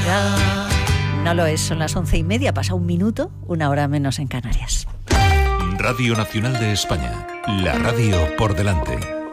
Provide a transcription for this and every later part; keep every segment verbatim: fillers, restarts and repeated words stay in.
será. No lo es, son las once y media, pasa un minuto, una hora menos en Canarias. Radio Nacional de España, la radio por delante.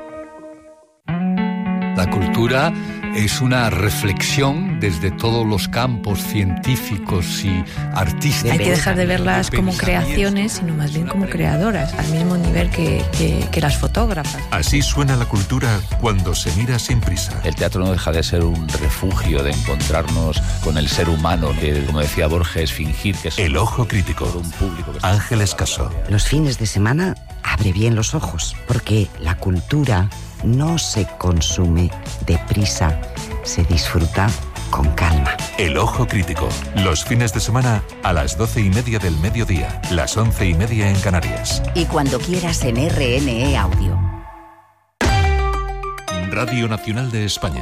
La cultura es una reflexión desde todos los campos científicos y artísticos. Hay que dejar de verlas como creaciones, sino más bien como creadoras, al mismo nivel que, que, que las fotógrafas. Así suena la cultura cuando se mira sin prisa. El teatro no deja de ser un refugio de encontrarnos con el ser humano, que, como decía Borges, fingir que es El Ojo Crítico, un público. Que Ángel Escaso. Los fines de semana abre bien los ojos, porque la cultura no se consume deprisa, se disfruta con calma. El Ojo Crítico, los fines de semana a las doce y media del mediodía, las once y media en Canarias. Y cuando quieras en R N E Audio. Radio Nacional de España.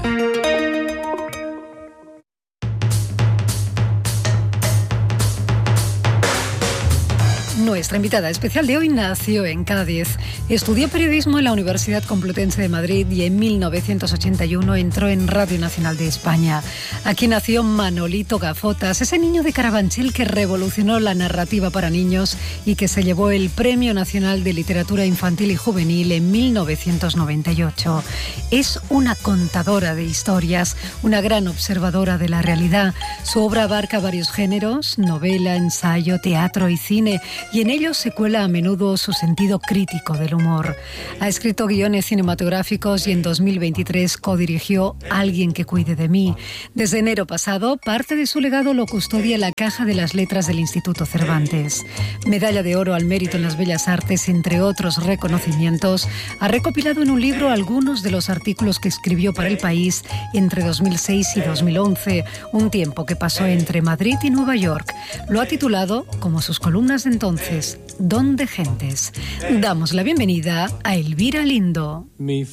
Nuestra invitada especial de hoy nació en Cádiz. Estudió periodismo en la Universidad Complutense de Madrid y en mil novecientos ochenta y uno entró en Radio Nacional de España. Aquí nació Manolito Gafotas, ese niño de Carabanchel que revolucionó la narrativa para niños y que se llevó el Premio Nacional de Literatura Infantil y Juvenil en mil novecientos noventa y ocho. Es una contadora de historias, una gran observadora de la realidad. Su obra abarca varios géneros: novela, ensayo, teatro y cine, y en ellos se cuela a menudo su sentido crítico del humor. Ha escrito guiones cinematográficos y en dos mil veintitrés codirigió Alguien que cuide de mí. Desde enero pasado, parte de su legado lo custodia la Caja de las Letras del Instituto Cervantes. Medalla de Oro al Mérito en las Bellas Artes, entre otros reconocimientos, ha recopilado en un libro algunos de los artículos que escribió para El País entre dos mil seis y dos mil once, un tiempo que pasó entre Madrid y Nueva York. Lo ha titulado, como sus columnas de entonces, Don de Gentes. Damos la bienvenida a Elvira Lindo. Mi